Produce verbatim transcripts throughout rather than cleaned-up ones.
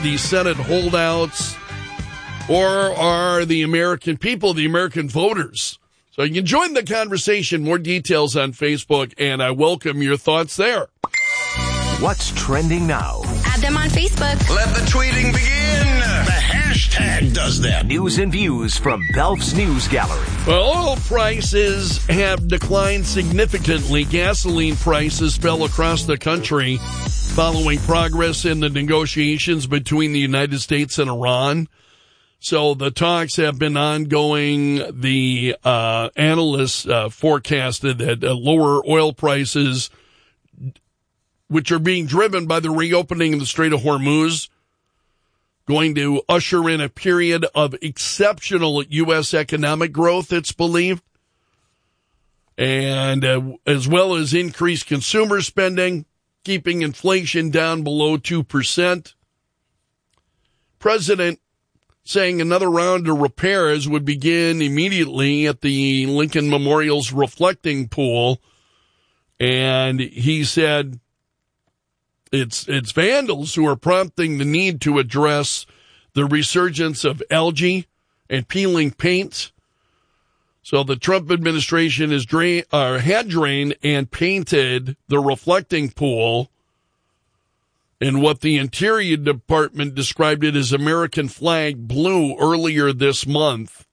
the Senate holdouts, or are the American people, the American voters? So you can join the conversation. More details on Facebook, and I welcome your thoughts there. What's trending now? Add them on Facebook. Let the tweeting begin. The hashtag does that. News and views from Belf's News Gallery. Well, oil prices have declined significantly. Gasoline prices fell across the country following progress in the negotiations between the United States and Iran. So the talks have been ongoing. The uh, analysts uh, forecasted that uh, lower oil prices, which are being driven by the reopening of the Strait of Hormuz, going to usher in a period of exceptional U S economic growth, it's believed, and uh, as well as increased consumer spending, keeping inflation down below two percent. President saying another round of repairs would begin immediately at the Lincoln Memorial's reflecting pool, and he said It's it's vandals who are prompting the need to address the resurgence of algae and peeling paint. So the Trump administration has drain, uh, had drained and painted the reflecting pool in what the Interior Department described it as American flag blue earlier this month.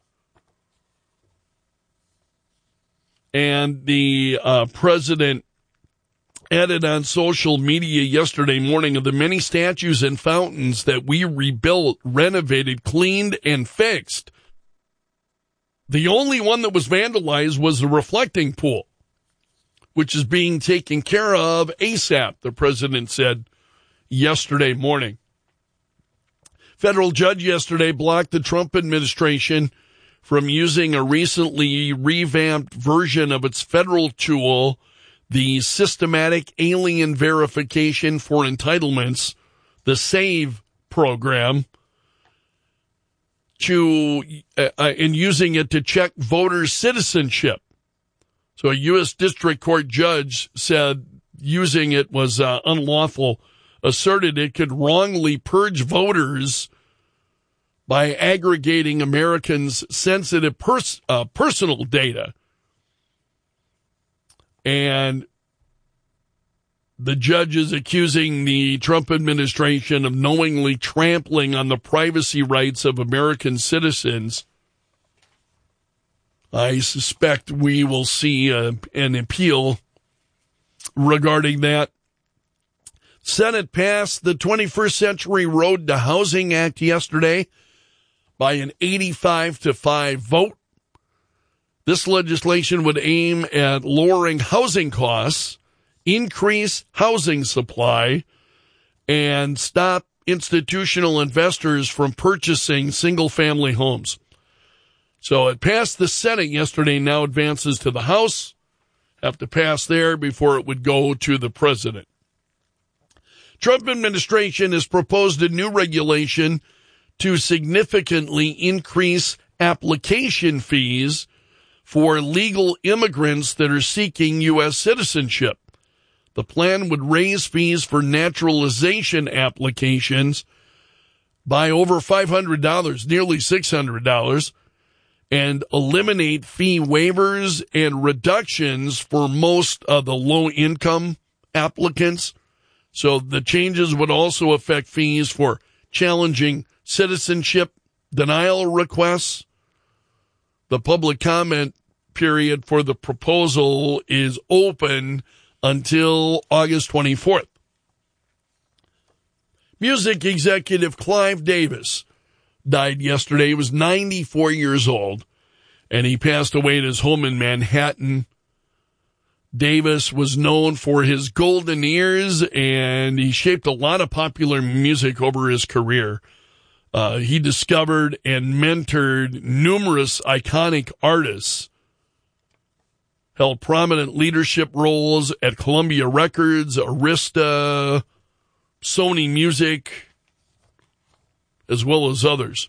And the uh, president added on social media yesterday morning of the many statues and fountains that we rebuilt, renovated, cleaned, and fixed. The only one that was vandalized was the reflecting pool, which is being taken care of ASAP, the president said yesterday morning. Federal judge yesterday blocked the Trump administration from using a recently revamped version of its federal tool, the Systematic Alien Verification for Entitlements, the SAVE program, to uh, and using it to check voters' citizenship. So a U S district court judge said using it was uh, unlawful, asserted it could wrongly purge voters by aggregating Americans' sensitive pers- uh, personal data. And the judge is accusing the Trump administration of knowingly trampling on the privacy rights of American citizens. I suspect we will see uh, an appeal regarding that. Senate passed the twenty-first Century Road to Housing Act yesterday by an eighty-five to five vote. This legislation would aim at lowering housing costs, increase housing supply, and stop institutional investors from purchasing single-family homes. So it passed the Senate yesterday, now advances to the House. Have to pass there before it would go to the president. Trump administration has proposed a new regulation to significantly increase application fees for legal immigrants that are seeking U S citizenship. The plan would raise fees for naturalization applications by over five hundred dollars, nearly six hundred dollars, and eliminate fee waivers and reductions for most of the low-income applicants. So the changes would also affect fees for challenging citizenship denial requests. The public comment period for the proposal is open until August twenty-fourth. Music executive Clive Davis died yesterday. He was ninety-four years old, and he passed away at his home in Manhattan. Davis was known for his golden ears, and he shaped a lot of popular music over his career. Uh, he discovered and mentored numerous iconic artists, held prominent leadership roles at Columbia Records, Arista, Sony Music, as well as others.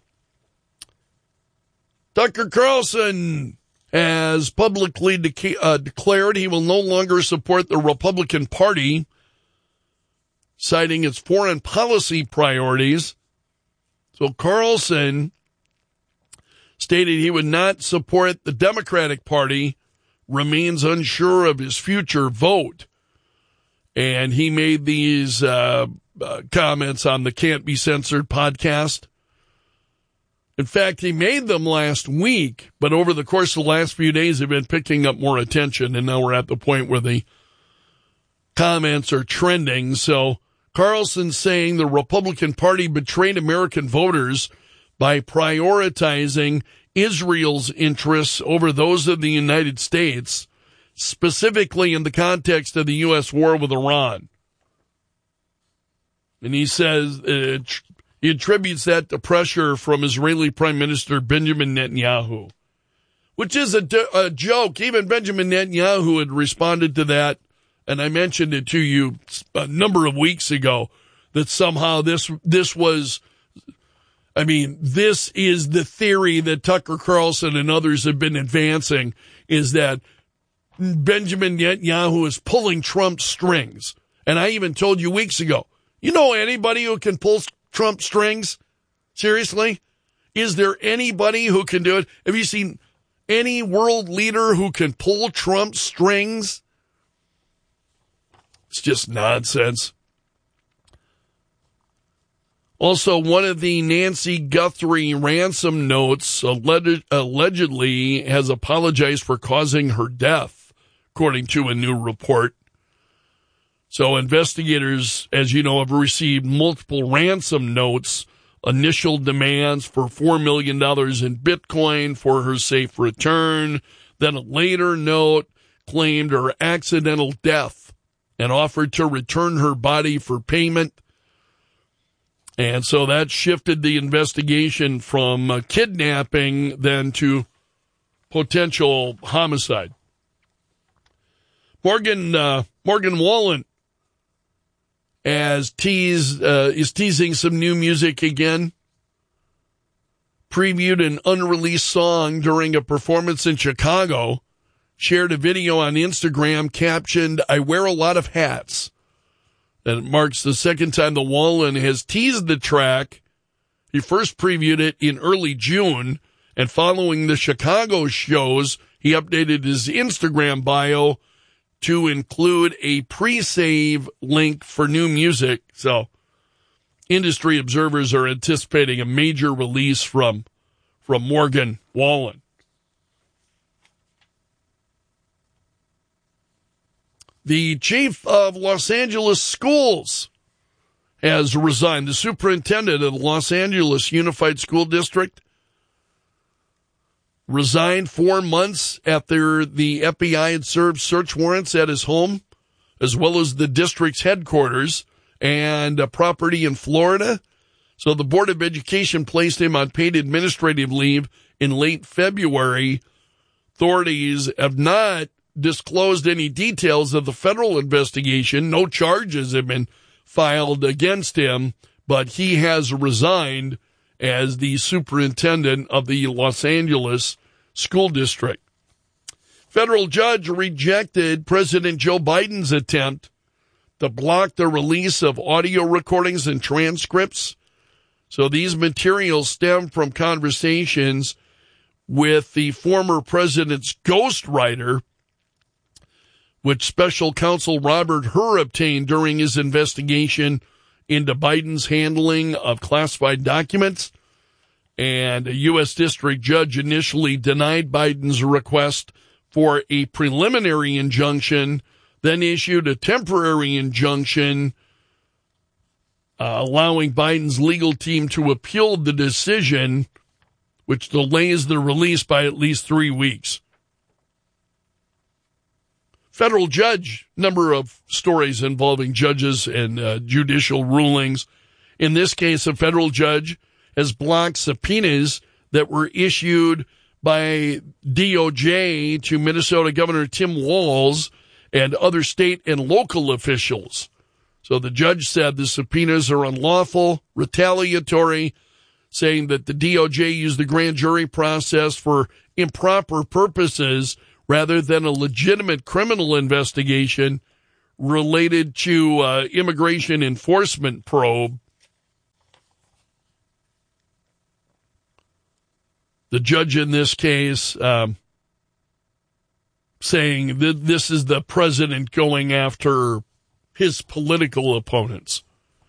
Tucker Carlson has publicly de- uh, declared he will no longer support the Republican Party citing its foreign policy priorities. So Carlson stated he would not support the Democratic Party, remains unsure of his future vote. And he made these uh, uh, comments on the Can't Be Censored podcast. In fact, he made them last week, but over the course of the last few days, they've been picking up more attention, and now we're at the point where the comments are trending. So Carlson's saying the Republican Party betrayed American voters by prioritizing Israel's interests over those of the United States, specifically in the context of the U S war with Iran. And he says uh, he attributes that to pressure from Israeli Prime Minister Benjamin Netanyahu, which is a, a joke. Even Benjamin Netanyahu had responded to that, and I mentioned it to you a number of weeks ago, that somehow this this was, I mean, this is the theory that Tucker Carlson and others have been advancing, is that Benjamin Netanyahu is pulling Trump's strings. And I even told you weeks ago, you know anybody who can pull Trump strings? Seriously? Is there anybody who can do it? Have you seen any world leader who can pull Trump strings? It's just nonsense. Also, one of the Nancy Guthrie ransom notes alleged, allegedly has apologized for causing her death, according to a new report. So investigators, as you know, have received multiple ransom notes, initial demands for four million dollars in Bitcoin for her safe return. Then a later note claimed her accidental death and offered to return her body for payment. And so that shifted the investigation from uh, kidnapping then to potential homicide. Morgan uh, Morgan Wallen as teased, uh, is teasing some new music again. Previewed an unreleased song during a performance in Chicago. Shared a video on Instagram captioned, "I wear a lot of hats." And it marks the second time the Wallen has teased the track. He first previewed it in early June, and following the Chicago shows, he updated his Instagram bio to include a pre-save link for new music. So industry observers are anticipating a major release from, from Morgan Wallen. The chief of Los Angeles schools has resigned. The superintendent of the Los Angeles Unified School District resigned four months after the F B I had served search warrants at his home, as well as the district's headquarters and a property in Florida. So the Board of Education placed him on paid administrative leave in late February. Authorities have not disclosed any details of the federal investigation. No charges have been filed against him, but he has resigned as the superintendent of the Los Angeles School District. Federal judge rejected President Joe Biden's attempt to block the release of audio recordings and transcripts. So these materials stem from conversations with the former president's ghostwriter, which special counsel Robert Hur obtained during his investigation into Biden's handling of classified documents. And a U S district judge initially denied Biden's request for a preliminary injunction, then issued a temporary injunction, uh, allowing Biden's legal team to appeal the decision, which delays the release by at least three weeks. Federal judge, number of stories involving judges and uh, judicial rulings. In this case, a federal judge has blocked subpoenas that were issued by D O J to Minnesota Governor Tim Walz and other state and local officials. So the judge said the subpoenas are unlawful, retaliatory, saying that the D O J used the grand jury process for improper purposes rather than a legitimate criminal investigation, related to uh, immigration enforcement probe. The judge in this case um, saying that this is the president going after his political opponents.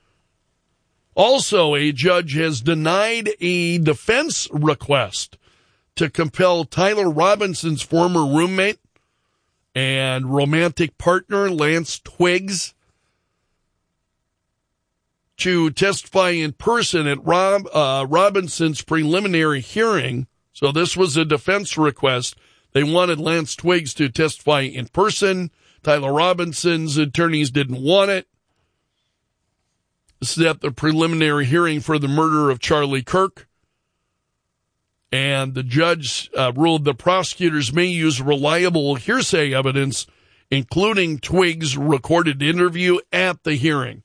Also, a judge has denied a defense request to compel Tyler Robinson's former roommate and romantic partner, Lance Twiggs, to testify in person at Rob, uh, Robinson's preliminary hearing. So this was a defense request. They wanted Lance Twiggs to testify in person. Tyler Robinson's attorneys didn't want it. This is at the preliminary hearing for the murder of Charlie Kirk. And the judge uh, ruled the prosecutors may use reliable hearsay evidence, including Twiggs' recorded interview at the hearing.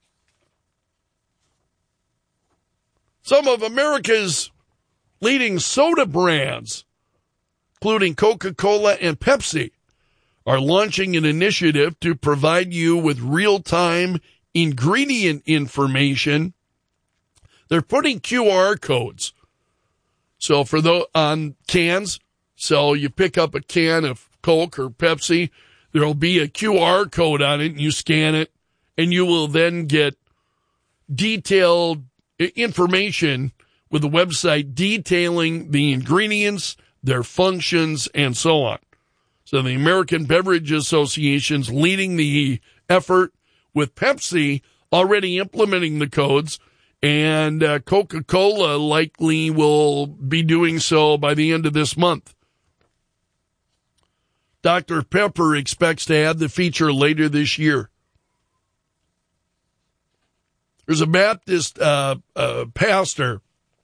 Some of America's leading soda brands, including Coca-Cola and Pepsi, are launching an initiative to provide you with real-time ingredient information. They're putting Q R codes. So for the on cans, so you pick up a can of Coke or Pepsi, there'll be a Q R code on it, and you scan it, and you will then get detailed information with the website detailing the ingredients, their functions, and so on. So the American Beverage Association's leading the effort, with Pepsi already implementing the codes, and uh, Coca-Cola likely will be doing so by the end of this month. Doctor Pepper expects to add the feature later this year. There's a Baptist uh, uh, pastor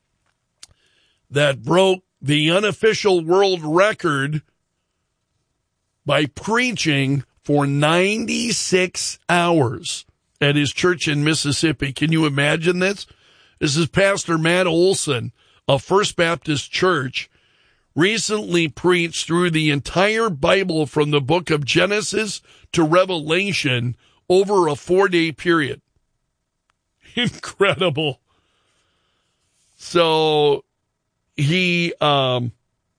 that broke the unofficial world record by preaching for ninety-six hours at his church in Mississippi. Can you imagine this? This is Pastor Matt Olson of First Baptist Church, recently preached through the entire Bible from the book of Genesis to Revelation over a four-day period. Incredible. So he um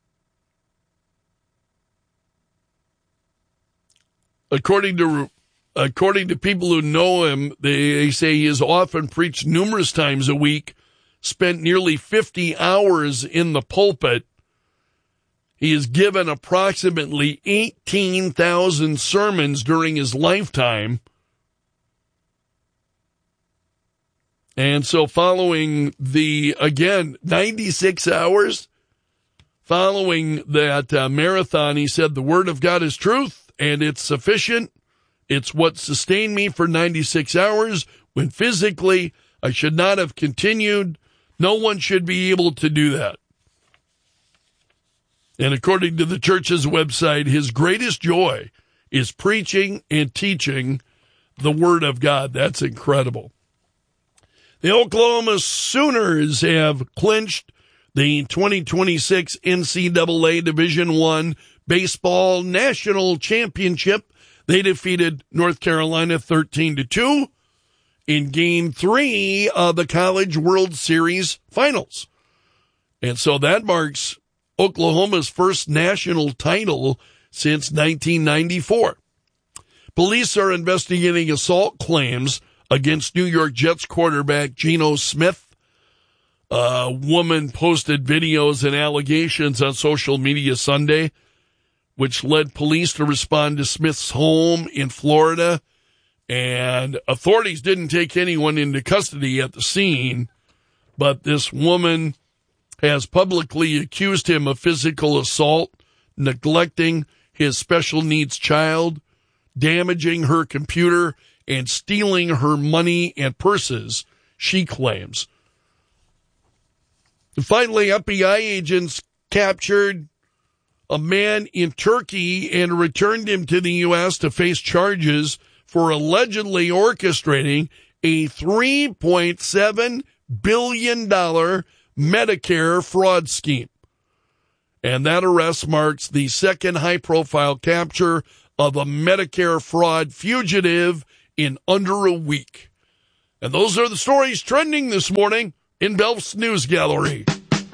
according to according to people who know him, they, they say he has often preached numerous times a week, spent nearly fifty hours in the pulpit. He has given approximately eighteen thousand sermons during his lifetime. And so following the, again, ninety-six hours, following that uh, marathon, he said, the word of God is truth, and it's sufficient. It's what sustained me for ninety-six hours when physically I should not have continued. No one should be able to do that. And according to the church's website, his greatest joy is preaching and teaching the word of God. That's incredible. The Oklahoma Sooners have clinched the twenty twenty-six N C double A Division One Baseball National Championship. They defeated North Carolina thirteen to two in Game three of the College World Series Finals. And so that marks Oklahoma's first national title since nineteen ninety-four. Police are investigating assault claims against New York Jets quarterback Geno Smith. A woman posted videos and allegations on social media Sunday, which led police to respond to Smith's home in Florida. And authorities didn't take anyone into custody at the scene, but this woman has publicly accused him of physical assault, neglecting his special needs child, damaging her computer, and stealing her money and purses, she claims. And finally, F B I agents captured a man in Turkey and returned him to the U S to face charges for allegedly orchestrating a three point seven billion dollars Medicare fraud scheme. And that arrest marks the second high-profile capture of a Medicare fraud fugitive in under a week. And those are the stories trending this morning in Belf's News Gallery.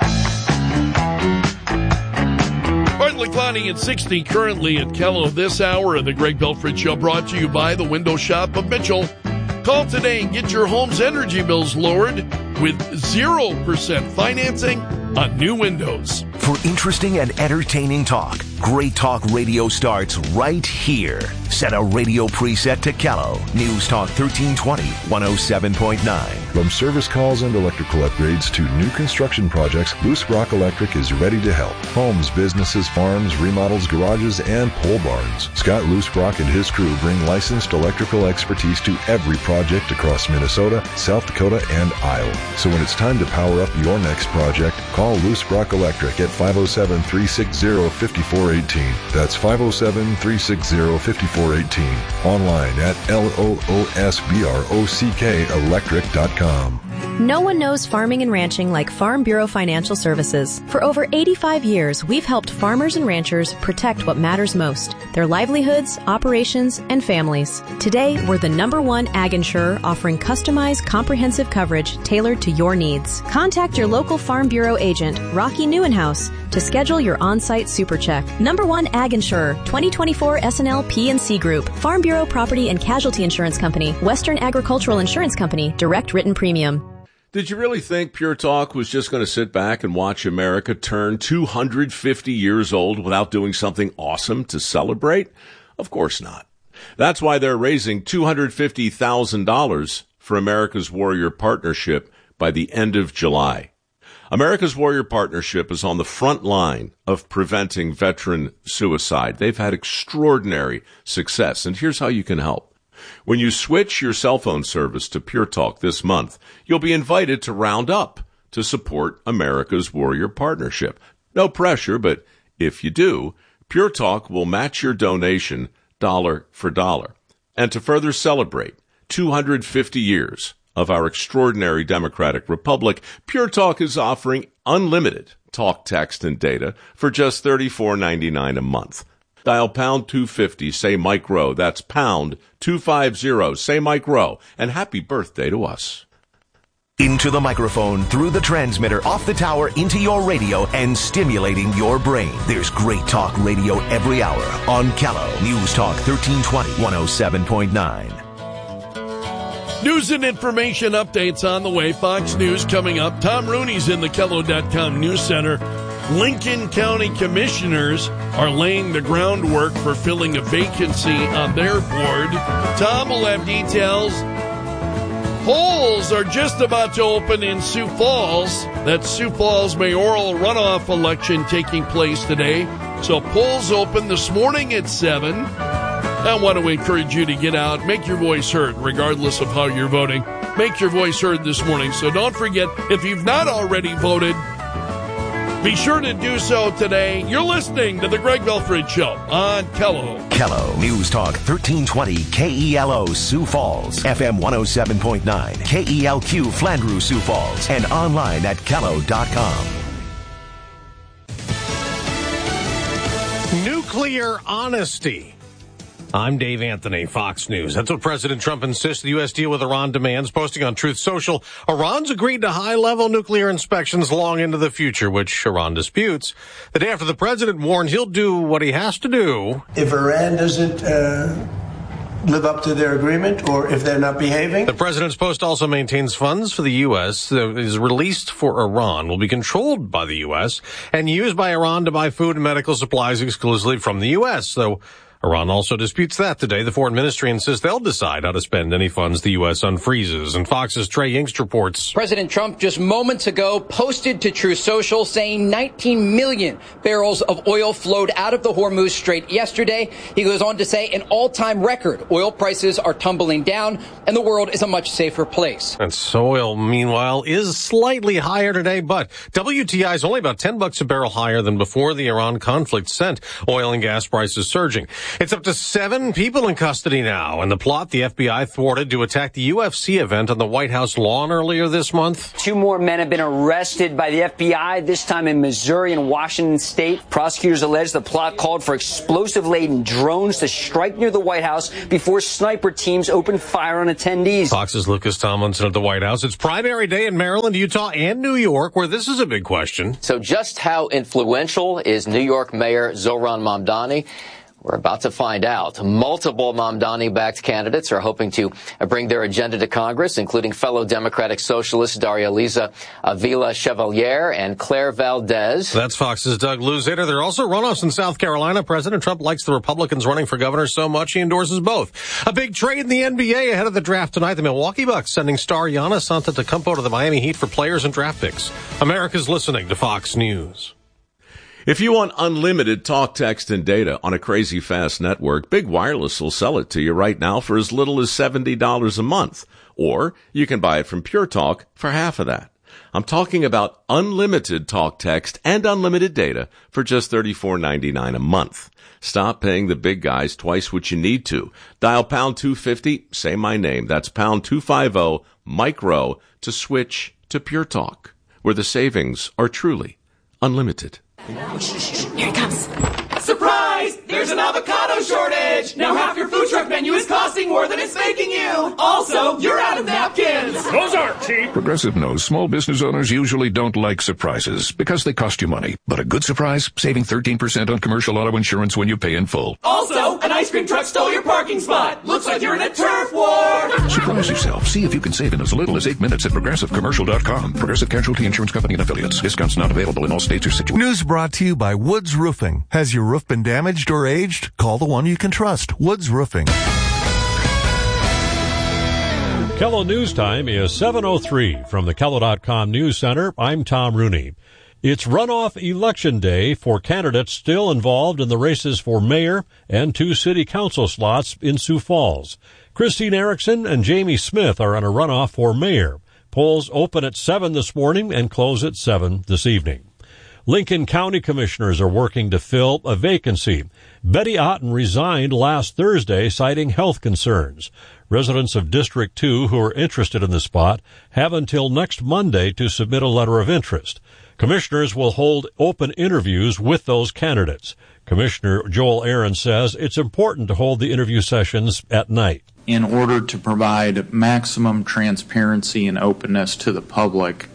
Partly cloudy at sixty currently at Kello. This hour of the Greg Belford Show brought to you by the Window Shop of Mitchell. Call today and get your home's energy bills lowered with zero percent financing on new windows. For interesting and entertaining talk, Great Talk Radio starts right here. Set a radio preset to Kello. News Talk thirteen twenty, one oh seven point nine. From service calls and electrical upgrades to new construction projects, Loose Rock Electric is ready to help. Homes, businesses, farms, remodels, garages, and pole barns. Scott Loose Rock and his crew bring licensed electrical expertise to every project across Minnesota, South Dakota, and Iowa. So when it's time to power up your next project, call Loose Rock Electric at five oh seven, three six zero, five four one eight. That's five oh seven, three six zero, five four one eight. Online at L O O S B R O C K electric dot com. No one knows farming and ranching like Farm Bureau Financial Services. For over eighty-five years, we've helped farmers and ranchers protect what matters most, their livelihoods, operations, and families. Today, we're the number one ag insurer offering customized, comprehensive coverage tailored to your needs. Contact your local Farm Bureau agent, Rocky Newenhouse, to schedule your on-site super check. Number one ag insurer, twenty twenty-four S N L P and C Group, Farm Bureau Property and Casualty Insurance Company, Western Agricultural Insurance Company, direct written premium. Did you really think Pure Talk was just going to sit back and watch America turn two hundred fifty years old without doing something awesome to celebrate? Of course not. That's why they're raising two hundred fifty thousand dollars for America's Warrior Partnership by the end of July. America's Warrior Partnership is on the front line of preventing veteran suicide. They've had extraordinary success, and here's how you can help. When you switch your cell phone service to Pure Talk this month, you'll be invited to round up to support America's Warrior Partnership. No pressure, but if you do, Pure Talk will match your donation dollar for dollar. And to further celebrate two hundred fifty years of our extraordinary democratic republic, Pure Talk is offering unlimited talk, text, and data for just thirty-four ninety-nine a month. Dial pound two fifty, say Mike Rowe. That's pound two fifty, say Mike Rowe. And happy birthday to us. Into the microphone, through the transmitter, off the tower, into your radio, and stimulating your brain. There's Great Talk Radio every hour on Kello. News Talk thirteen twenty, one oh seven point nine. News and information updates on the way. Fox News coming up. Tom Rooney's in the Kello dot com News Center. Lincoln County Commissioners are laying the groundwork for filling a vacancy on their board. Tom will have details. Polls are just about to open in Sioux Falls. That's Sioux Falls mayoral runoff election taking place today. So polls open this morning at seven. I want to encourage you to get out, make your voice heard, regardless of how you're voting. Make your voice heard this morning. So don't forget, if you've not already voted, be sure to do so today. You're listening to the Greg Belford Show on Kello. Kello News Talk thirteen twenty K E L O Sioux Falls, F M one oh seven point nine, K E L Q Flandreau Sioux Falls, and online at Kello dot com. Nuclear honesty. I'm Dave Anthony, Fox News. That's what President Trump insists the U S deal with Iran demands. Posting on Truth Social, Iran's agreed to high-level nuclear inspections long into the future, which Iran disputes. The day after the president warned he'll do what he has to do. If Iran doesn't uh, live up to their agreement, or if they're not behaving. The president's post also maintains funds for the U S that is released for Iran will be controlled by the U S and used by Iran to buy food and medical supplies exclusively from the U S, though Iran also disputes that today. The foreign ministry insists they'll decide how to spend any funds the U S unfreezes. And Fox's Trey Yingst reports. President Trump just moments ago posted to Truth Social saying nineteen million barrels of oil flowed out of the Hormuz Strait yesterday. He goes on to say an all-time record. Oil prices are tumbling down and the world is a much safer place. And oil, meanwhile, is slightly higher today, but W T I is only about ten bucks a barrel higher than before the Iran conflict sent oil and gas prices surging. It's up to seven people in custody now. In the plot the F B I thwarted to attack the U F C event on the White House lawn earlier this month. Two more men have been arrested by the F B I, this time in Missouri and Washington State. Prosecutors allege the plot called for explosive-laden drones to strike near the White House before sniper teams opened fire on attendees. Fox's Lucas Tomlinson at the White House. It's primary day in Maryland, Utah, and New York, where this is a big question. So just how influential is New York Mayor Zohran Mamdani? We're about to find out. Multiple Mamdani-backed candidates are hoping to bring their agenda to Congress, including fellow Democratic Socialist Daria Liza Avila Chevalier and Claire Valdez. That's Fox's Doug Luzader. There are also runoffs in South Carolina. President Trump likes the Republicans running for governor so much he endorses both. A big trade in the N B A ahead of the draft tonight. The Milwaukee Bucks sending star Giannis Antetokounmpo to the Miami Heat for players and draft picks. America's listening to Fox News. If you want unlimited talk, text, and data on a crazy fast network, Big Wireless will sell it to you right now for as little as seventy dollars a month. Or you can buy it from Pure Talk for half of that. I'm talking about unlimited talk, text, and unlimited data for just thirty-four ninety-nine a month. Stop paying the big guys twice what you need to. Dial pound two fifty, say my name. That's pound two fifty, micro, to switch to Pure Talk, where the savings are truly unlimited. Here it comes. Surprise! There's an avocado shortage! Now half your food truck menu is costing more than it's making you! Also, you're out of napkins! Those aren't cheap! Progressive knows small business owners usually don't like surprises because they cost you money. But a good surprise? Saving thirteen percent on commercial auto insurance when you pay in full. Also, an ice cream truck stole your parking spot! Looks like you're in a turf war! Surprise yourself. See if you can save in as little as eight minutes at Progressive Commercial dot com. Progressive Casualty Insurance Company and Affiliates. Discounts not available in all states or situations. News brought to you by Woods Roofing. Has your roof been damaged or aged? Call the one you can trust. Woods Roofing. Kello News Time is seven oh three. From the Kello dot com News Center, I'm Tom Rooney. It's runoff election day for candidates still involved in the races for mayor and two city council slots in Sioux Falls. Christine Erickson and Jamie Smith are on a runoff for mayor. Polls open at seven this morning and close at seven this evening. Lincoln County commissioners are working to fill a vacancy. Betty Otten resigned last Thursday, citing health concerns. Residents of District two who are interested in the spot have until next Monday to submit a letter of interest. Commissioners will hold open interviews with those candidates. Commissioner Joel Aaron says it's important to hold the interview sessions at night. In order to provide maximum transparency and openness to the public,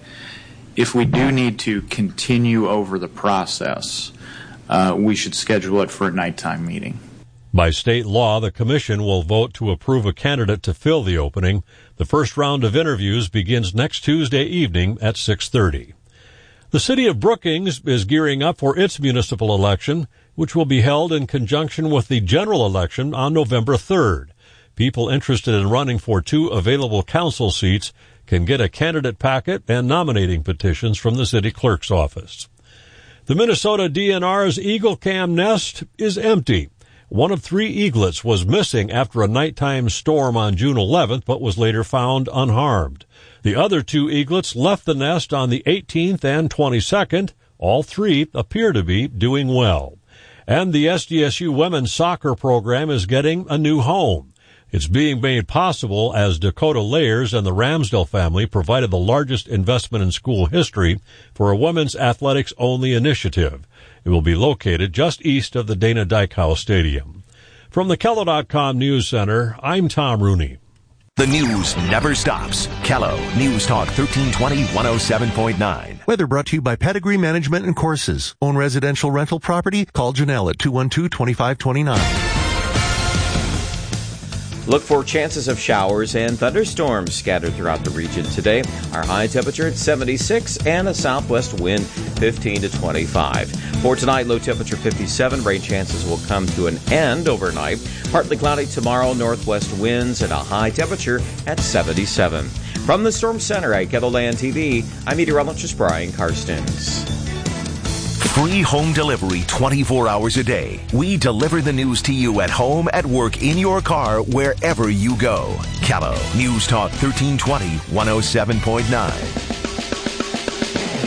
if we do need to continue over the process, uh, we should schedule it for a nighttime meeting. By state law, the commission will vote to approve a candidate to fill the opening. The first round of interviews begins next Tuesday evening at six thirty. The city of Brookings is gearing up for its municipal election, which will be held in conjunction with the general election on November third. People interested in running for two available council seats can get a candidate packet and nominating petitions from the city clerk's office. The Minnesota D N R's Eagle Cam nest is empty. One of three eaglets was missing after a nighttime storm on June eleventh, but was later found unharmed. The other two eaglets left the nest on the eighteenth and twenty-second. All three appear to be doing well. And the S D S U women's soccer program is getting a new home. It's being made possible as Dakota Layers and the Ramsdell family provided the largest investment in school history for a women's athletics-only initiative. It will be located just east of the Dana Dykhouse Stadium. From the Kello dot com News Center, I'm Tom Rooney. The news never stops. Kello News Talk thirteen twenty, one oh seven point nine. Weather brought to you by Pedigree Management and Courses. Own residential rental property? Call Janelle at two one two, two five two nine. Look for chances of showers and thunderstorms scattered throughout the region today. Our high temperature at seventy-six and a southwest wind fifteen to twenty-five. For tonight, low temperature fifty-seven. Rain chances will come to an end overnight. Partly cloudy tomorrow, northwest winds and a high temperature at seventy-seven. From the Storm Center at Kettleland T V, I'm meteorologist Brian Karstens. Free home delivery twenty-four hours a day. We deliver the news to you at home, at work, in your car, wherever you go. Kello News Talk thirteen twenty, one oh seven point nine.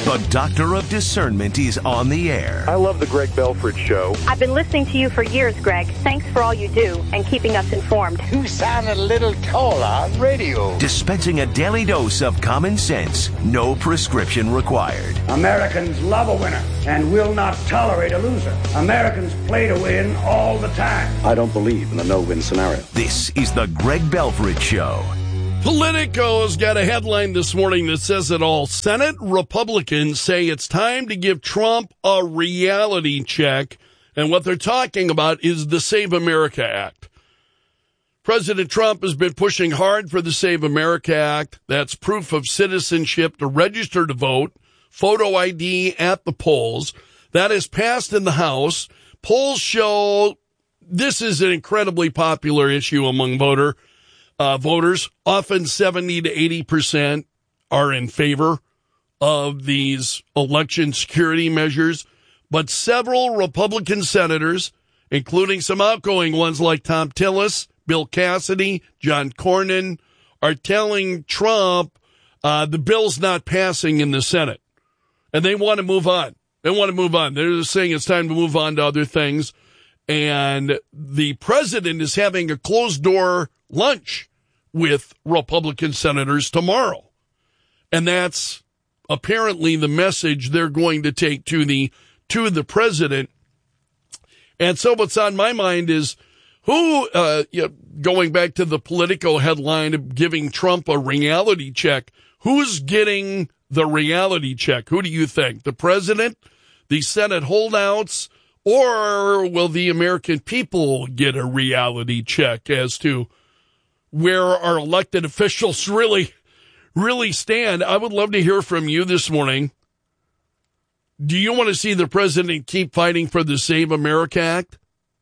The Doctor of Discernment is on the air. I love the Greg Belford Show. I've been listening to you for years, Greg. Thanks for all you do and keeping us informed. You sound a little tall on radio. Dispensing a daily dose of common sense, no prescription required. Americans love a winner and will not tolerate a loser. Americans play to win all the time. I don't believe in a no-win scenario. This is the Greg Belford Show. Politico's got a headline this morning that says it all. Senate Republicans say it's time to give Trump a reality check, and what they're talking about is the Save America Act. President Trump has been pushing hard for the Save America Act. That's proof of citizenship to register to vote, photo I D at the polls. That is passed in the House. Polls show this is an incredibly popular issue among voter Uh, voters. Often seventy to eighty percent are in favor of these election security measures, but several Republican senators, including some outgoing ones like Tom Tillis, Bill Cassidy, John Cornyn, are telling Trump uh, the bill's not passing in the Senate, and they want to move on. They want to move on. They're just saying it's time to move on to other things, and the president is having a closed-door lunch with Republican senators tomorrow. And that's apparently the message they're going to take to the to the president. And so what's on my mind is who, uh, you know, going back to the Politico headline of giving Trump a reality check, who's getting the reality check? Who do you think? The president, the Senate holdouts, or will the American people get a reality check as to where our elected officials really, really stand? I would love to hear from you this morning. Do you want to see the president keep fighting for the Save America Act?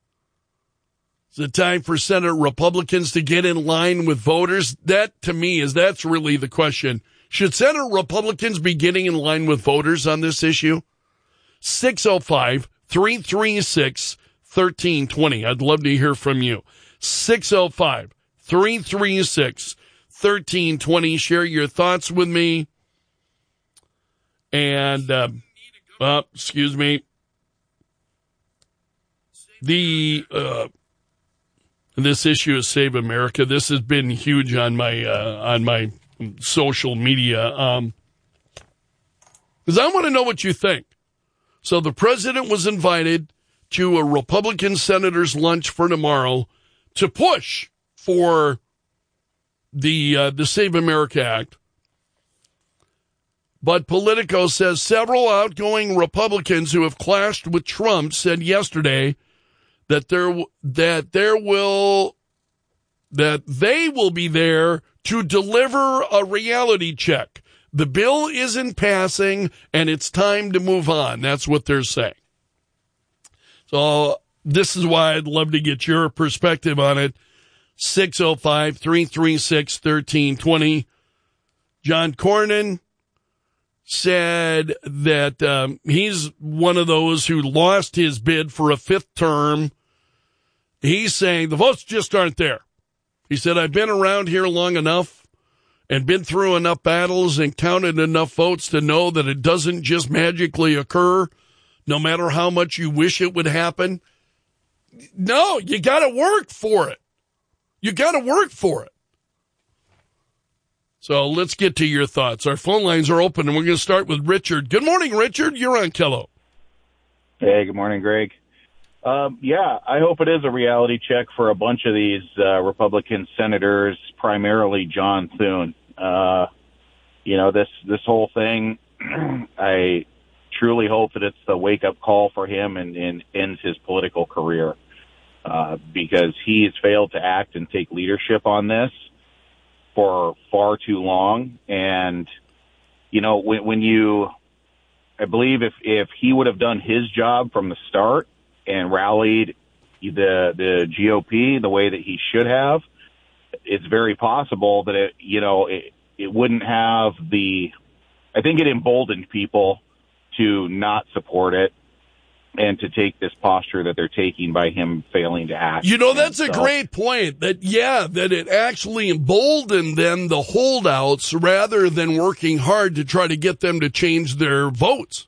Is it time for Senate Republicans to get in line with voters? That, to me, is that's really the question. Should Senate Republicans be getting in line with voters on this issue? six oh five, three three six, one three two oh. I'd love to hear from you. six oh five, three three six, one three two oh. Share your thoughts with me. And, uh, uh, excuse me. The, uh, this issue of Save America, this has been huge on my, uh, on my social media. Um, because I want to know what you think. So the president was invited to a Republican senator's lunch for tomorrow to push for the uh, the Save America Act. But Politico says several outgoing Republicans who have clashed with Trump said yesterday that there that there will that they will be there to deliver a reality check. The bill isn't passing, and it's time to move on. That's what they're saying. So this is why I'd love to get your perspective on it. six oh five, three three six, one three two oh. John Cornyn said that um, he's one of those who lost his bid for a fifth term. He's saying the votes just aren't there. He said, I've been around here long enough and been through enough battles and counted enough votes to know that it doesn't just magically occur, no matter how much you wish it would happen. No, you got to work for it. You got to work for it. So let's get to your thoughts. Our phone lines are open, and we're going to start with Richard. Good morning, Richard. You're on Kello. Hey, good morning, Greg. Um, yeah, I hope it is a reality check for a bunch of these uh, Republican senators, primarily John Thune. Uh, you know, this this whole thing, I truly hope that it's the wake-up call for him and, and ends his political career, uh, because he has failed to act and take leadership on this for far too long. And, you know, when, when you, I believe if, if he would have done his job from the start and rallied the the G O P the way that he should have, it's very possible that it, you know, it, it wouldn't have the, I think it emboldened people to not support it. and to take this posture that they're taking by him failing to act. You know, that's and a so, great point. That, yeah, that it actually emboldened them, the holdouts, rather than working hard to try to get them to change their votes.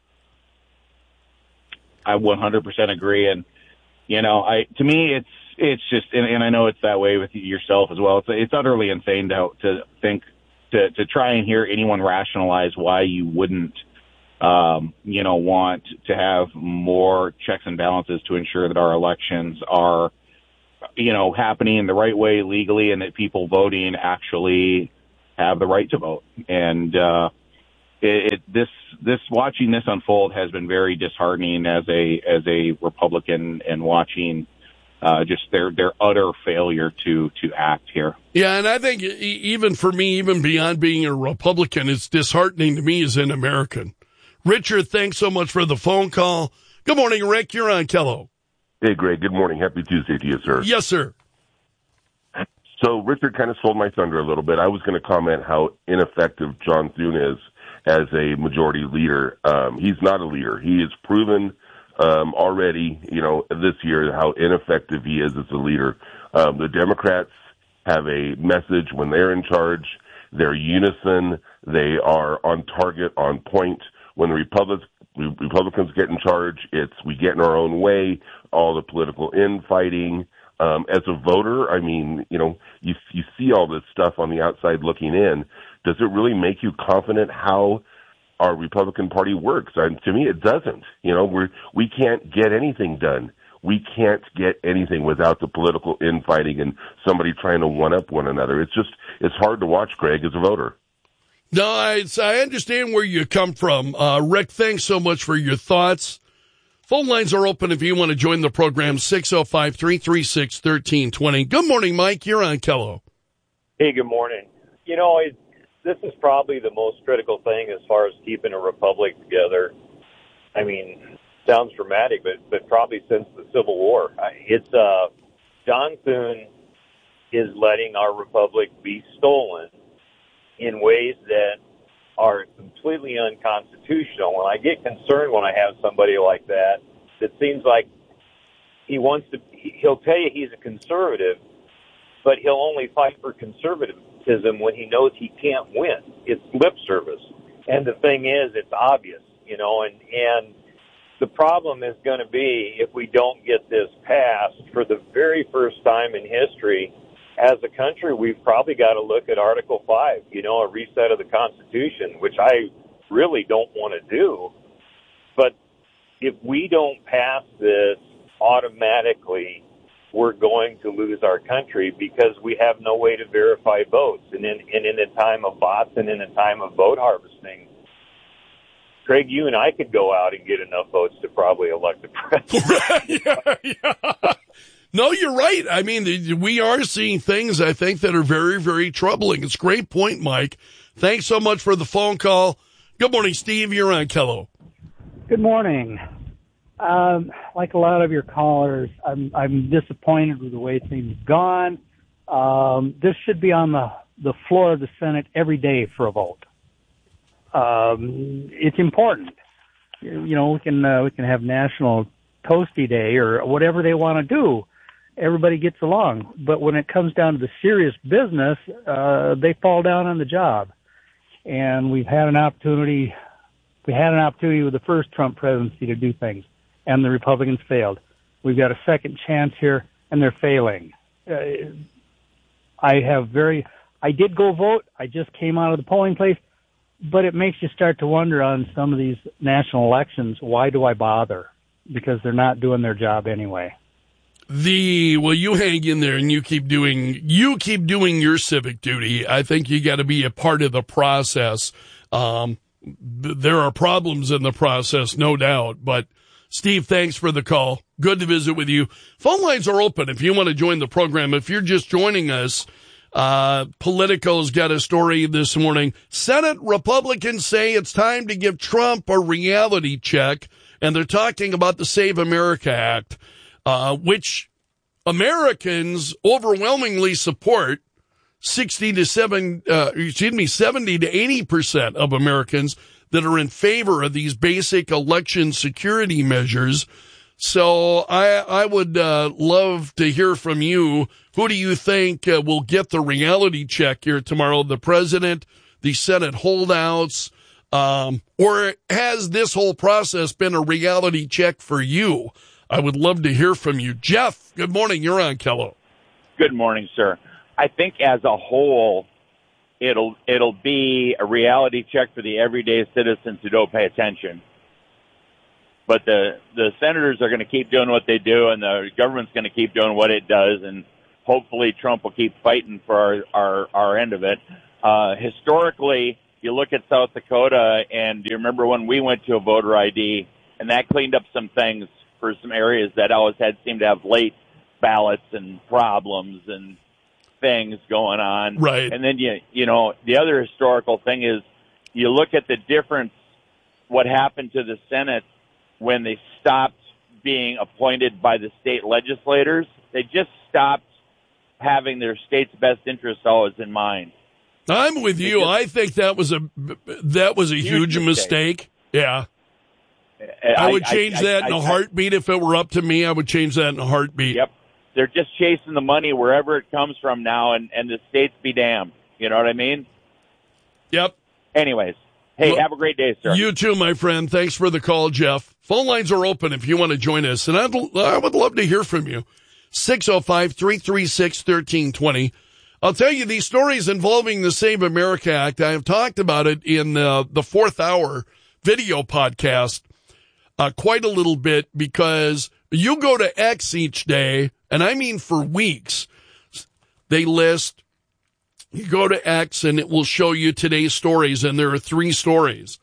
I one hundred percent agree. And, you know, I to me, it's it's just, and, and I know it's that way with yourself as well. It's it's utterly insane to to think, to, to try and hear anyone rationalize why you wouldn't, um, you know, want to have more checks and balances to ensure that our elections are, you know, happening in the right way legally, and that people voting actually have the right to vote. And uh, it, it, this this watching this unfold has been very disheartening as a as a Republican, and watching uh, just their their utter failure to to act here. Yeah, and I think even for me, even beyond being a Republican, it's disheartening to me as an American. Richard, thanks so much for the phone call. Good morning, Rick. You're on Kello. Hey, Greg. Good morning. Happy Tuesday to you, sir. Yes, sir. So Richard kind of stole my thunder a little bit. I was going to comment how ineffective John Thune is as a majority leader. Um, he's not a leader. He has proven um, already, you know, this year how ineffective he is as a leader. Um, the Democrats have a message when they're in charge. They're unison. They are on target, on point. When the Republicans, Republicans get in charge, it's we get in our own way, all the political infighting. Um, as a voter, I mean, you know, you, you see all this stuff on the outside looking in. Does it really make you confident how our Republican Party works? And to me, it doesn't. You know, we're, we can't get anything done. We can't get anything without the political infighting and somebody trying to one-up one another. It's just, it's hard to watch, Greg, as a voter. No, I, I understand where you come from. Uh, Rick, thanks so much for your thoughts. Phone lines are open if you want to join the program, six oh five, three three six, one three two zero. Good morning, Mike. You're on Kello. Hey, good morning. You know, it, this is probably the most critical thing as far as keeping a republic together. I mean, sounds dramatic, but, but probably since the Civil War. It's uh, John Thune is letting our republic be stolen in ways that are completely unconstitutional. And I get concerned when I have somebody like that that seems like he wants to, he'll tell you he's a conservative, but he'll only fight for conservatism when he knows he can't win. It's lip service. And the thing is, it's obvious, you know, and, and the problem is going to be if we don't get this passed for the very first time in history. As a country, we've probably got to look at Article five, you know, a reset of the Constitution, which I really don't want to do. But if we don't pass this automatically, we're going to lose our country because we have no way to verify votes. And in, and in a time of bots and in a time of vote harvesting, Craig, you and I could go out and get enough votes to probably elect the president. yeah, yeah. No, you're right. I mean, we are seeing things, I think, that are very, very troubling. It's a great point, Mike. Thanks so much for the phone call. Good morning, Steve. You're on Kello. Good morning. Um, like a lot of your callers, I'm, I'm disappointed with the way things have gone. Um, this should be on the, the floor of the Senate every day for a vote. Um, it's important. You know, we can uh, we can have National Toasty Day or whatever they want to do. Everybody gets along. But when it comes down to the serious business, uh, they fall down on the job. And we've had an opportunity, we had an opportunity with the first Trump presidency to do things, and the Republicans failed. We've got a second chance here, and they're failing. Uh, I have very, I did go vote. I just came out of the polling place, but it makes you start to wonder on some of these national elections, why do I bother? Because they're not doing their job anyway. The well, you hang in there and you keep doing you keep doing your civic duty. I think you got to be a part of the process. Um, th- there are problems in the process, no doubt. But Steve, thanks for the call. Good to visit with you. Phone lines are open if you want to join the program. If you're just joining us, uh, Politico's got a story this morning. Senate Republicans say it's time to give Trump a reality check, and they're talking about the Save America Act. Uh, which Americans overwhelmingly support. Sixty to seven, uh, excuse me, seventy to eighty percent of Americans that are in favor of these basic election security measures. So I I would uh, love to hear from you. Who do you think uh, will get the reality check here tomorrow? The president, the Senate holdouts, um, or has this whole process been a reality check for you? I would love to hear from you. Jeff, good morning. You're on Kello. Good morning, sir. I think as a whole, it'll it'll be a reality check for the everyday citizens who don't pay attention. But the the senators are going to keep doing what they do, and the government's going to keep doing what it does, and hopefully Trump will keep fighting for our our, our end of it. Uh, historically, you look at South Dakota, and you remember when we went to a voter I D, and that cleaned up some things for some areas that always had seemed to have late ballots and problems and things going on. Right. And then, you, you know, the other historical thing is you look at the difference, what happened to the Senate when they stopped being appointed by the state legislators. They just stopped having their state's best interests always in mind. I'm with you. Just, I think that was a that was a huge, huge mistake. mistake. Yeah. I, I would change I, that I, in a I, heartbeat if it were up to me. I would change that in a heartbeat. Yep. They're just chasing the money wherever it comes from now, and, and the states be damned. You know what I mean? Yep. Anyways, hey, well, have a great day, sir. You too, my friend. Thanks for the call, Jeff. Phone lines are open if you want to join us, and I'd, I would love to hear from you. six oh five, three three six, one three two oh. I'll tell you, these stories involving the Save America Act, I have talked about it in uh, the fourth hour video podcast uh, quite a little bit, because you go to X each day, and I mean for weeks, they list, you go to X and it will show you today's stories, and there are three stories.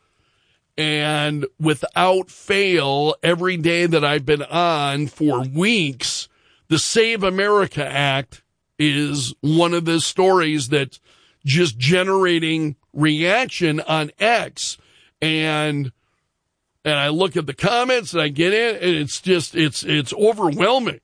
And without fail, every day that I've been on for weeks, the Save America Act is one of the stories that's just generating reaction on X. And and I look at the comments and I get in, and it's just, it's it's overwhelming.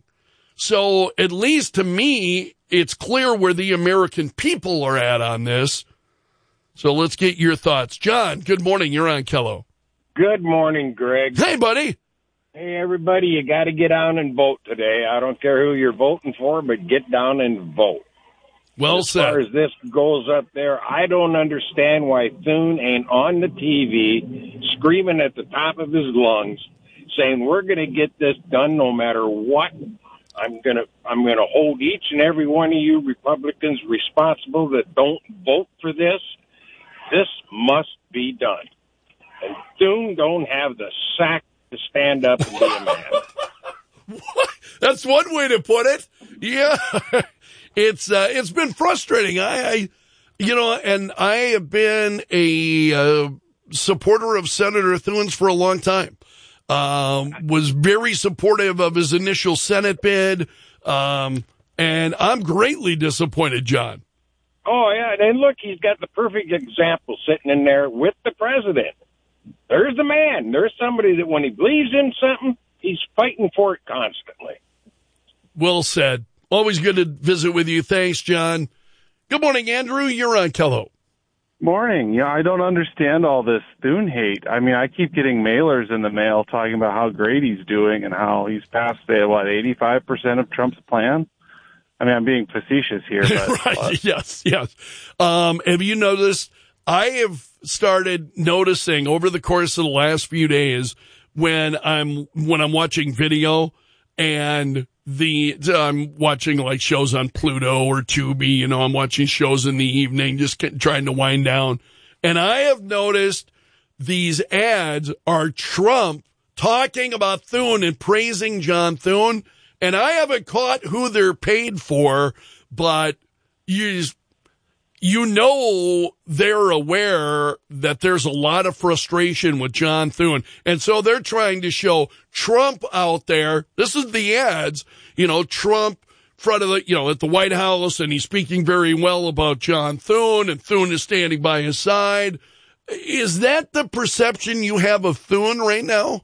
So at least to me, it's clear where the American people are at on this. So let's get your thoughts. John, good morning. You're on Kello. Good morning, Greg. Hey, buddy. Hey, everybody, you got to get down and vote today. I don't care who you're voting for, but get down and vote. Well as said. As far as this goes up there, I don't understand why Thune ain't on the T V screaming at the top of his lungs, saying we're going to get this done no matter what. I'm going to I'm going to hold each and every one of you Republicans responsible that don't vote for this. This must be done. And Thune don't have the sack to stand up and be a man. That's one way to put it. Yeah. It's uh, it's been frustrating. I, I, you know, and I have been a uh, supporter of Senator Thune's for a long time. Um, was very supportive of his initial Senate bid, um, and I'm greatly disappointed, John. Oh yeah, and look, he's got the perfect example sitting in there with the president. There's the man. There's somebody that when he believes in something, he's fighting for it constantly. Well said. Always good to visit with you. Thanks, John. Good morning, Andrew. You're on Kello. Morning. Yeah, I don't understand all this Thune hate. I mean, I keep getting mailers in the mail talking about how great he's doing and how he's passed, say, what, eighty-five percent of Trump's plan? I mean, I'm being facetious here. But, right. uh, yes, yes. Um, have you noticed? I have started noticing over the course of the last few days when I'm when I'm watching video and the I'm watching like shows on Pluto or Tubi, you know, I'm watching shows in the evening, just trying to wind down. And I have noticed these ads are Trump talking about Thune and praising John Thune. And I haven't caught who they're paid for, but you just, you know they're aware that there's a lot of frustration with John Thune. And so they're trying to show Trump out there. This is the ads, you know, Trump in front of the, you know, at the White House, and he's speaking very well about John Thune, and Thune is standing by his side. Is that the perception you have of Thune right now?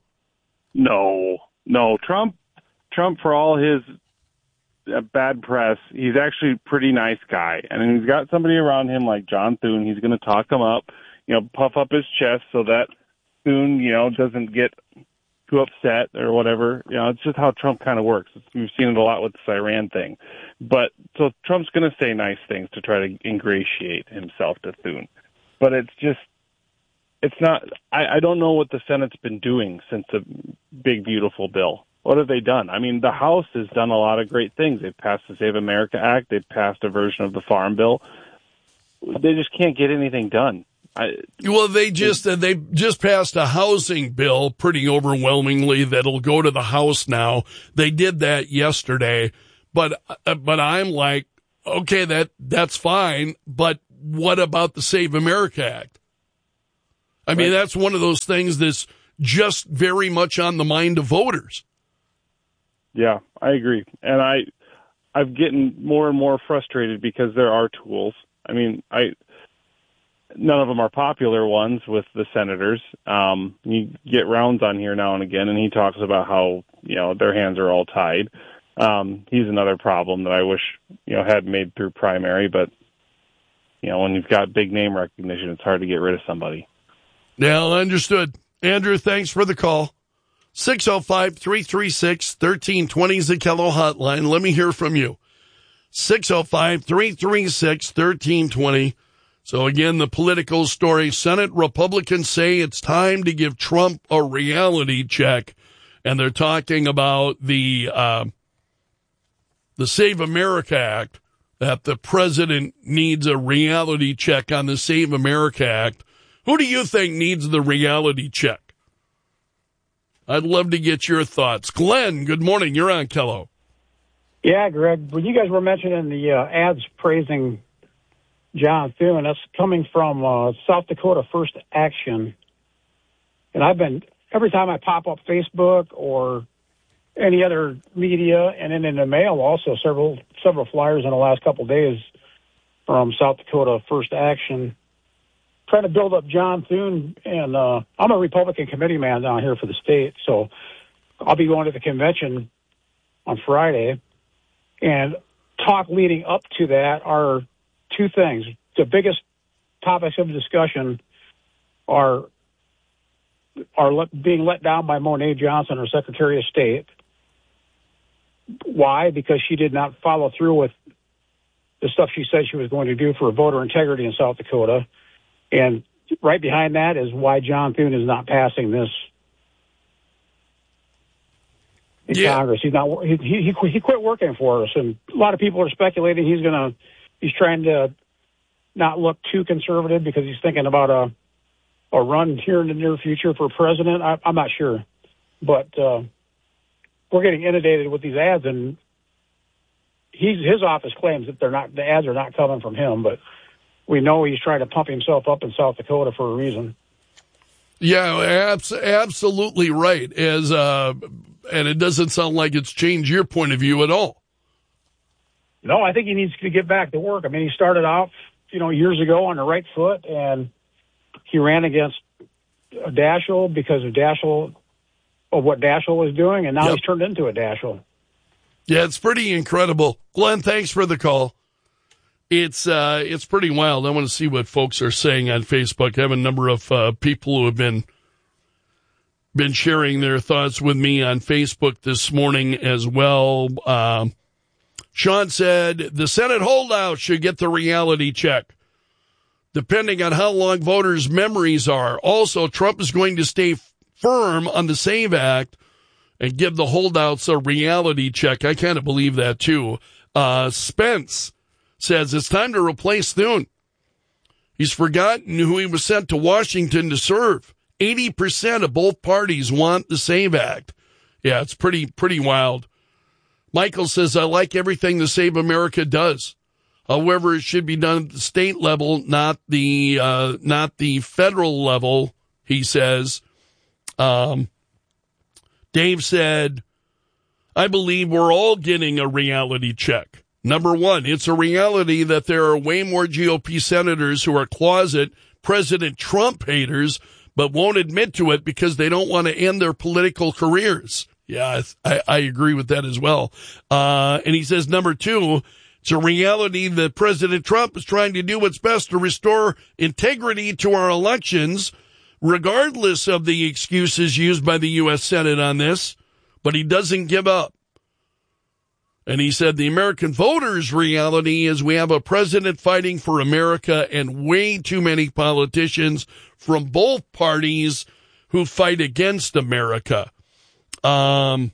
No, no. Trump, Trump, for all his uh, bad press, he's actually a pretty nice guy. And he's got somebody around him like John Thune. He's going to talk him up, you know, puff up his chest so that Thune, you know, doesn't get too upset or whatever. You know, it's just how Trump kind of works. It's, we've seen it a lot with this Iran thing. But so Trump's going to say nice things to try to ingratiate himself to Thune. But it's just, it's not, I, I don't know what the Senate's been doing since the big, beautiful bill. What have they done? I mean, the House has done a lot of great things. They've passed the Save America Act. They've passed a version of the Farm Bill. They just can't get anything done. I, well, they just uh, they just passed a housing bill pretty overwhelmingly that'll go to the House now. They did that yesterday, but uh, but I'm like, okay, that that's fine. But what about the Save America Act? I mean, right. That's one of those things that's just very much on the mind of voters. Yeah, I agree. And I, I'm getting more and more frustrated because there are tools. I mean, I, none of them are popular ones with the senators. Um, you get Rounds on here now and again, and he talks about how, you know, their hands are all tied. Um, he's another problem that I wish, you know, had made through primary, but, you know, when you've got big name recognition, it's hard to get rid of somebody. Yeah, understood. Andrew, thanks for the call. six oh five, three three six, one three two zero is the Kello hotline. Let me hear from you. six oh five, three three six, one three two zero. So again, the political story. Senate Republicans say it's time to give Trump a reality check. And they're talking about the, uh, the Save America Act, that the president needs a reality check on the Save America Act. Who do you think needs the reality check? I'd love to get your thoughts. Glenn, good morning. You're on Kello. Yeah, Greg, when you guys were mentioning the uh, ads praising John Thune, that's coming from uh, South Dakota First Action. And I've been, every time I pop up Facebook or any other media, and then in the mail also, several several flyers in the last couple of days from South Dakota First Action, trying to build up John Thune. And uh, I'm a Republican committee man down here for the state, so I'll be going to the convention on Friday. And talk leading up to that are two things. The biggest topics of discussion are are let, being let down by Monet Johnson, our Secretary of State. Why? Because she did not follow through with the stuff she said she was going to do for voter integrity in South Dakota. And right behind that is why John Thune is not passing this in yeah. Congress. He's not. He, he he quit working for us, and a lot of people are speculating he's gonna. He's trying to not look too conservative because he's thinking about a a run here in the near future for president. I, I'm not sure, but uh, we're getting inundated with these ads, and he's his office claims that they're not. The ads are not coming from him, but we know he's trying to pump himself up in South Dakota for a reason. Yeah, abs- absolutely right. As uh, and it doesn't sound like it's changed your point of view at all. No, I think he needs to get back to work. I mean, he started off, you know, years ago on the right foot, and he ran against Daschle because of Daschle, of what Daschle was doing, and now yep. he's turned into a Daschle. Yeah, it's pretty incredible. Glenn, thanks for the call. It's uh, it's pretty wild. I want to see what folks are saying on Facebook. I have a number of uh, people who have been been sharing their thoughts with me on Facebook this morning as well. Uh, Sean said, the Senate holdout should get the reality check, depending on how long voters' memories are. Also, Trump is going to stay firm on the SAVE Act and give the holdouts a reality check. I kind of believe that, too. Uh, Spence says it's time to replace Thune. He's forgotten who he was sent to Washington to serve. eighty percent of both parties want the SAVE Act. Yeah, it's pretty, pretty wild. Michael says, I like everything the Save America does. However, it should be done at the state level, not the, uh, not the federal level, he says. Um, Dave said, I believe we're all getting a reality check. Number one, it's a reality that there are way more G O P senators who are closet President Trump haters, but won't admit to it because they don't want to end their political careers. Yeah, I, I agree with that as well. Uh, and he says, number two, it's a reality that President Trump is trying to do what's best to restore integrity to our elections, regardless of the excuses used by the U S Senate on this, but he doesn't give up. And he said the American voters' reality is we have a president fighting for America and way too many politicians from both parties who fight against America. Um,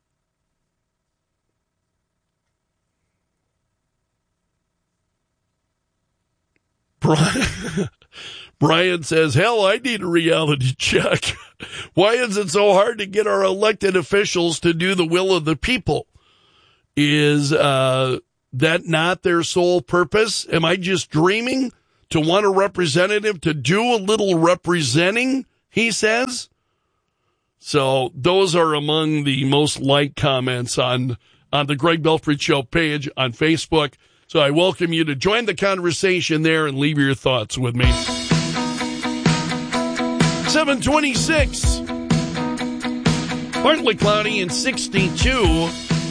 Brian, Brian says, hell, I need a reality check. Why is it so hard to get our elected officials to do the will of the people? Is uh, that not their sole purpose? Am I just dreaming to want a representative to do a little representing, he says? So those are among the most liked comments on, on the Greg Belford Show page on Facebook. So I welcome you to join the conversation there and leave your thoughts with me. seven twenty-six. Partly cloudy and sixty-two.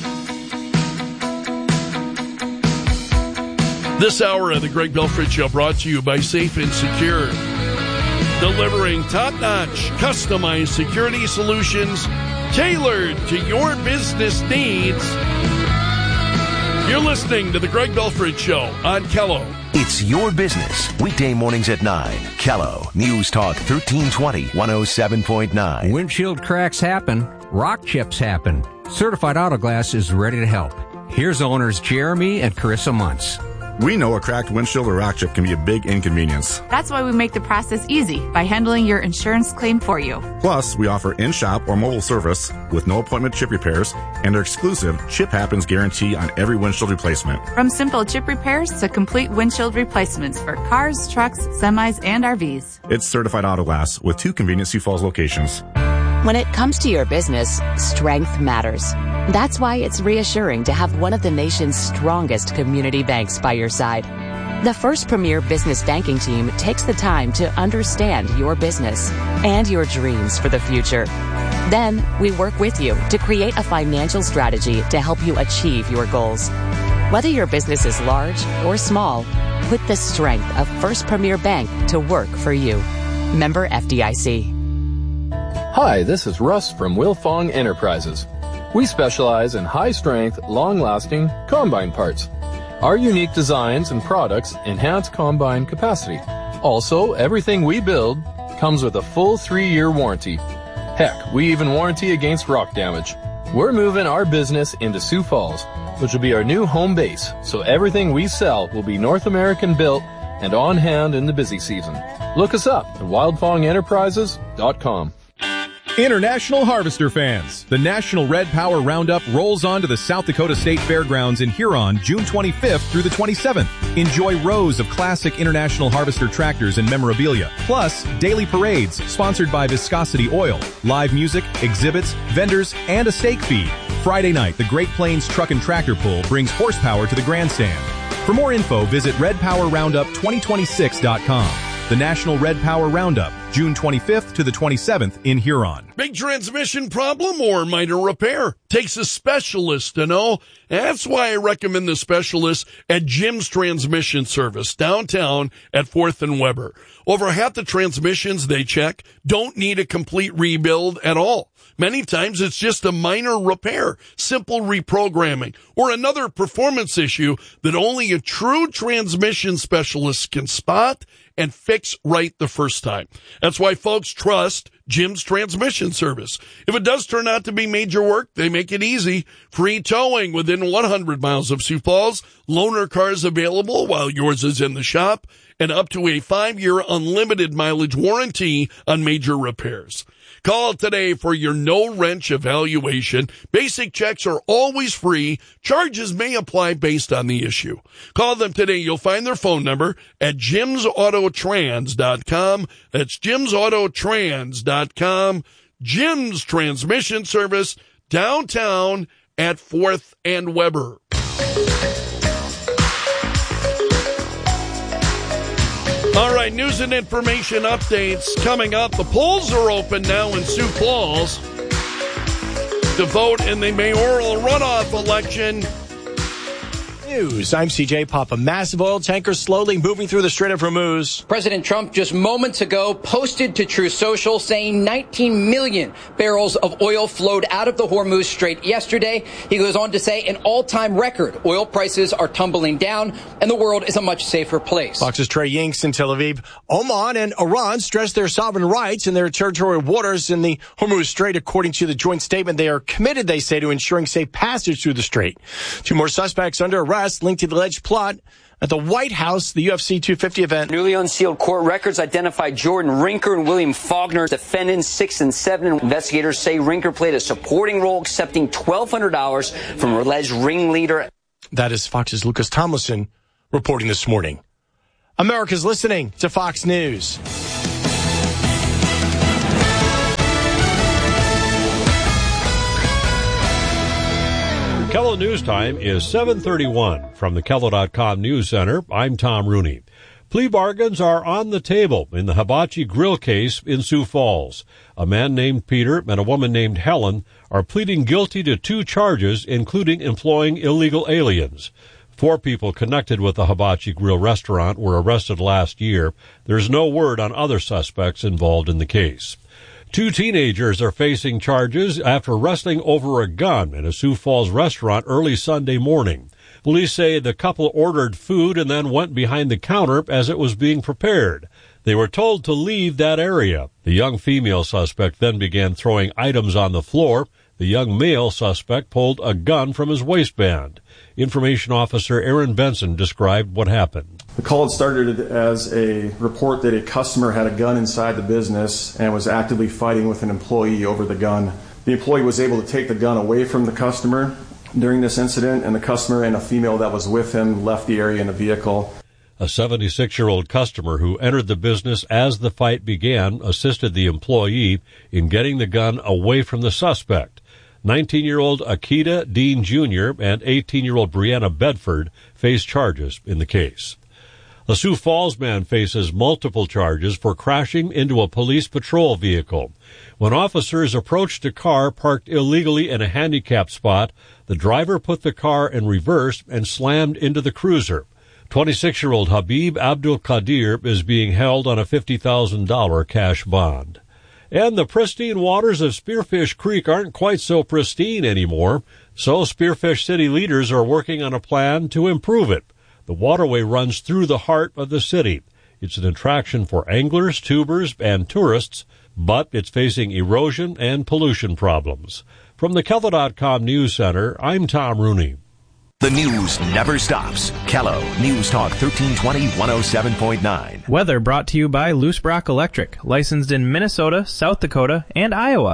This hour of the Greg Belford Show brought to you by Safe and Secure. Delivering top-notch, customized security solutions tailored to your business needs. You're listening to the Greg Belford Show on Kello. It's your business. Weekday mornings at nine. Kello. News Talk thirteen twenty, one oh seven point nine. Windshield cracks happen. Rock chips happen. Certified Auto Glass is ready to help. Here's owners Jeremy and Carissa Muntz. We know a cracked windshield or rock chip can be a big inconvenience. That's why we make the process easy by handling your insurance claim for you. Plus, we offer in-shop or mobile service with no appointment chip repairs and our exclusive Chip Happens guarantee on every windshield replacement. From simple chip repairs to complete windshield replacements for cars, trucks, semis, and R Vs. It's Certified Auto Glass with two convenient Sioux Falls locations. When it comes to your business, strength matters. That's why it's reassuring to have one of the nation's strongest community banks by your side. The First Premier Business Banking Team takes the time to understand your business and your dreams for the future. Then, we work with you to create a financial strategy to help you achieve your goals. Whether your business is large or small, put the strength of First Premier Bank to work for you. Member F D I C. Hi, this is Russ from Wilfong Enterprises. We specialize in high-strength, long-lasting combine parts. Our unique designs and products enhance combine capacity. Also, everything we build comes with a full three-year warranty. Heck, we even warranty against rock damage. We're moving our business into Sioux Falls, which will be our new home base, so everything we sell will be North American built and on hand in the busy season. Look us up at wildfong enterprises dot com. International Harvester fans, the National Red Power Roundup rolls on to the South Dakota State Fairgrounds in Huron June twenty-fifth through the twenty-seventh. Enjoy rows of classic International Harvester tractors and memorabilia, plus daily parades sponsored by Viscosity Oil, live music, exhibits, vendors, and a steak feed. Friday night, the Great Plains Truck and Tractor Pull brings horsepower to the grandstand. For more info, visit red power roundup twenty twenty-six dot com. The National Red Power Roundup, June twenty-fifth to the twenty-seventh in Huron. Big transmission problem or minor repair? Takes a specialist to know. That's why I recommend the specialists at Jim's Transmission Service, downtown at fourth and Weber. Over half the transmissions they check don't need a complete rebuild at all. Many times it's just a minor repair, simple reprogramming, or another performance issue that only a true transmission specialist can spot and fix right the first time. That's why folks trust Jim's Transmission Service. If it does turn out to be major work, they make it easy. Free towing within one hundred miles of Sioux Falls, loaner cars available while yours is in the shop, and up to a five-year unlimited mileage warranty on major repairs. Call today for your no-wrench evaluation. Basic checks are always free. Charges may apply based on the issue. Call them today. You'll find their phone number at jims auto trans dot com. That's jims auto trans dot com. Jim's Transmission Service, downtown at fourth and Weber. All right, news and information updates coming up. The polls are open now in Sioux Falls to vote in the mayoral runoff election News. I'm C J Pop. A massive oil tanker slowly moving through the Strait of Hormuz. President Trump just moments ago posted to Truth Social saying nineteen million barrels of oil flowed out of the Hormuz Strait yesterday. He goes on to say an all-time record. Oil prices are tumbling down and the world is a much safer place. Fox's Trey Yinks in Tel Aviv. Oman and Iran stressed their sovereign rights in their territorial waters in the Hormuz Strait. According to the joint statement, they are committed, they say, to ensuring safe passage through the strait. Two more suspects under arrest linked to the alleged plot at the White House, the U F C two fifty event. Newly unsealed court records identified Jordan Rinker and William Faulkner, defendants six and seven. Investigators say Rinker played a supporting role, accepting twelve hundred dollars from alleged ringleader. That is Fox's Lucas Tomlinson reporting this morning. America's listening to Fox News. Kello News Time is seven thirty-one. From the Kello dot com News Center, I'm Tom Rooney. Plea bargains are on the table in the Hibachi Grill case in Sioux Falls. A man named Peter and a woman named Helen are pleading guilty to two charges, including employing illegal aliens. Four people connected with the Hibachi Grill restaurant were arrested last year. There's no word on other suspects involved in the case. Two teenagers are facing charges after wrestling over a gun in a Sioux Falls restaurant early Sunday morning. Police say the couple ordered food and then went behind the counter as it was being prepared. They were told to leave that area. The young female suspect then began throwing items on the floor. The young male suspect pulled a gun from his waistband. Information Officer Aaron Benson described what happened. The call had started as a report that a customer had a gun inside the business and was actively fighting with an employee over the gun. The employee was able to take the gun away from the customer during this incident, and the customer and a female that was with him left the area in a vehicle. A seventy-six-year-old customer who entered the business as the fight began assisted the employee in getting the gun away from the suspect. nineteen-year-old Akita Dean Junior and eighteen-year-old Brianna Bedford face charges in the case. A Sioux Falls man faces multiple charges for crashing into a police patrol vehicle. When officers approached a car parked illegally in a handicapped spot, the driver put the car in reverse and slammed into the cruiser. twenty-six-year-old Habib Abdul Qadir is being held on a fifty thousand dollars cash bond. And the pristine waters of Spearfish Creek aren't quite so pristine anymore, so Spearfish City leaders are working on a plan to improve it. The waterway runs through the heart of the city. It's an attraction for anglers, tubers, and tourists, but it's facing erosion and pollution problems. From the Kello dot com News Center, I'm Tom Rooney. The news never stops. Kello News Talk thirteen twenty, one oh seven point nine. Weather brought to you by Loose Brock Electric, licensed in Minnesota, South Dakota, and Iowa.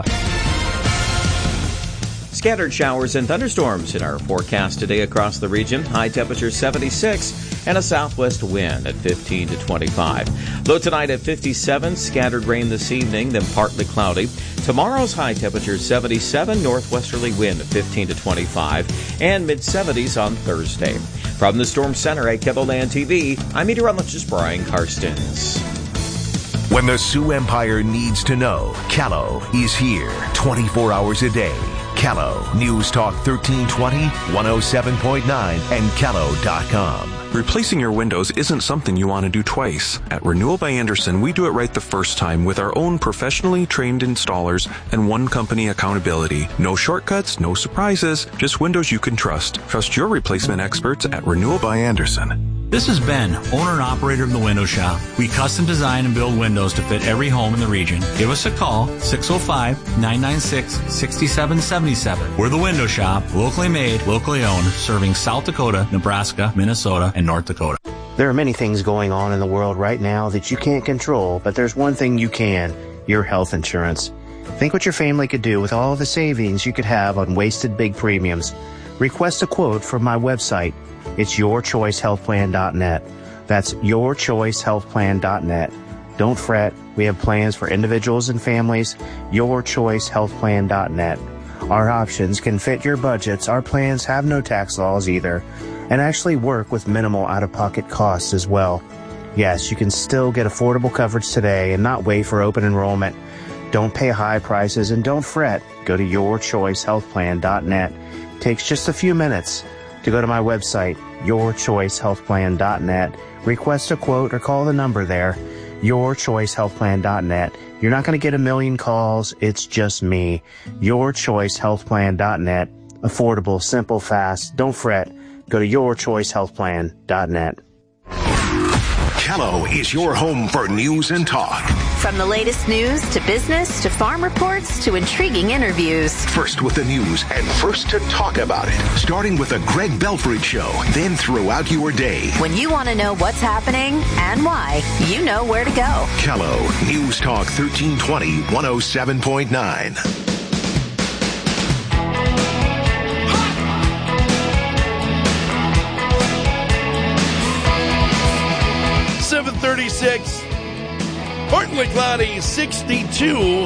Scattered showers and thunderstorms in our forecast today across the region. High temperature seventy-six and a southwest wind at fifteen to twenty-five. Low tonight at fifty-seven. Scattered rain this evening, then partly cloudy. Tomorrow's high temperature seventy-seven. Northwesterly wind at fifteen to twenty-five. And mid-seventies on Thursday. From the Storm Center at KEVOLAND T V, I'm meteorologist Brian Karstens. When the Sioux Empire needs to know, Kello is here twenty-four hours a day. Kello News Talk thirteen twenty, one oh seven point nine, and Kello dot com. Replacing your windows isn't something you want to do twice. At Renewal by Andersen, we do it right the first time with our own professionally trained installers and one company accountability. No shortcuts, no surprises, just windows you can trust. Trust your replacement experts at Renewal by Andersen. This is Ben, owner and operator of The Window Shop. We custom design and build windows to fit every home in the region. Give us a call, six oh five, nine nine six, six seven seven seven. We're The Window Shop, locally made, locally owned, serving South Dakota, Nebraska, Minnesota, and North Dakota. There are many things going on in the world right now that you can't control, but there's one thing you can, your health insurance. Think what your family could do with all the savings you could have on wasted big premiums. Request a quote from my website. It's your choice health plan dot net. That's your choice health plan dot net. Don't fret. We have plans for individuals and families. your choice health plan dot net. Our options can fit your budgets. Our plans have no tax laws either, and actually work with minimal out-of-pocket costs as well. Yes, you can still get affordable coverage today and not wait for open enrollment. Don't pay high prices and don't fret. Go to your choice health plan dot net. Takes just a few minutes. to go to my website, your choice health plan dot net. Request a quote or call the number there, your choice health plan dot net. You're not going to get a million calls. It's just me. your choice health plan dot net. Affordable, simple, fast. Don't fret. Go to your choice health plan dot net. Kello is your home for news and talk. From the latest news to business to farm reports to intriguing interviews. First with the news and first to talk about it. Starting with the Greg Belford Show, then throughout your day. When you want to know what's happening and why, you know where to go. Kello, News Talk thirteen twenty, one oh seven point nine. seven thirty-six, partly cloudy, sixty-two.